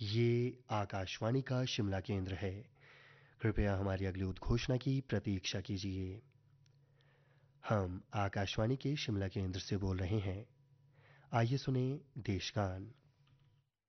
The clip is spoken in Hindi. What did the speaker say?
ये आकाशवाणी का शिमला केंद्र है। कृपया हमारी अगली उद्घोषणा की प्रतीक्षा कीजिए। हम आकाशवाणी के शिमला केंद्र से बोल रहे हैं। आइए सुने देशगान।